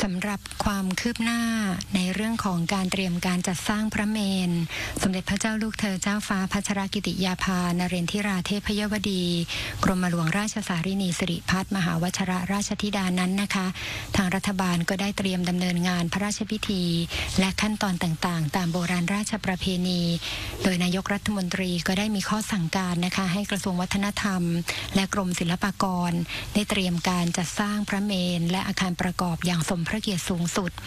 สำหรับความคืบหน้าในเรื่องของการเตรียมการจัดสร้างพระเมรุสมเด็จพระเจ้าลูกเธอเจ้าฟ้าพัชรกิติยาภานเรนทิราเทพยวดีกรมหลวงราชสารินีสิริพัฒน์มหาวชรราชธิดานั้นนะคะทางรัฐบาลก็ได้เตรียมดำเนินงานพระราชพิธีและขั้นตอนต่างๆตามโบราณราชประเพณีโดยนายกรัฐมนตรีก็ได้มีข้อสั่งการนะคะให้กระทรวงวัฒนธรรมและกรมศิลปากรได้เตรียมการจัดสร้างพระเมรุและอาคารประกอบอย่างสมพระเกียรติสูงสุด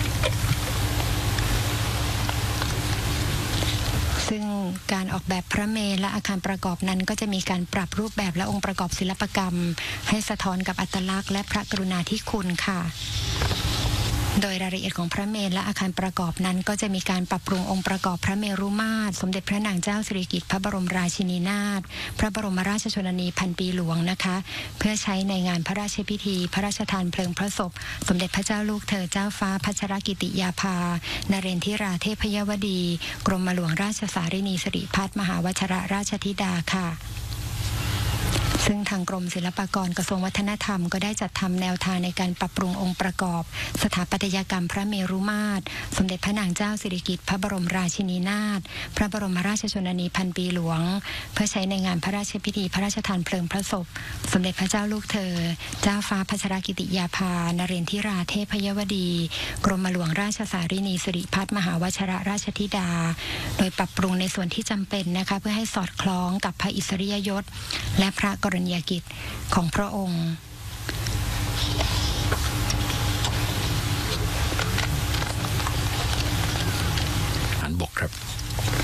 ซึ่งการออกแบบพระเมรุและอาคารประกอบนั้นก็จะมีการปรับรูปแบบและองค์ประกอบศิลปกรรมให้สะท้อนกับอัตลักษณ์และพระกรุณาธิคุณค่ะโดยรายละเอียดของพระเมรุและอาคารประกอบนั้นก็จะมีการปรับปรุงองค์ประกอบพระเมรุมาตรสมเด็จพระนางเจ้าสิริกิติ์พระบรมราชินีนาถพระบรมราชชนนีพันปีหลวงนะคะเพื่อใช้ในงานพระราชพิธีพระราชทานเพลิงพระศพสมเด็จพระเจ้าลูกเธอเจ้าฟ้าพัชรกิติยาภานเรนทิราเทพยวดีกรมหลวงราชสารินีสิริพัฒน์มหาวชรราชธิดาค่ะซึ่งทางกรมศิลปากรกระทรวงวัฒนธรรมก็ได้จัดทำแนวทางในการปรับปรุงองค์ประกอบสถาปัตยกรรมพระเมรุมาตรสมเด็จพระนางเจ้าสิริกิติ์พระบรมราชินีนาถพระบรมราชชนนีพันปีหลวงเพื่อใช้ในงานพระราชพิธีพระราชทานเพลิงพระศพสมเด็จพระเจ้าลูกเธอเจ้าฟ้าพัชรกิติยาภานเรนทิราเทพยวดีกรมหลวงราชสารินีสิริพัฒน์มหาวชรราชธิดาโดยปรับปรุงในส่วนที่จำเป็นนะคะเพื่อให้สอดคล้องกับพระอิสริยยศและพระกรณียกิจของพระองค์บกครับ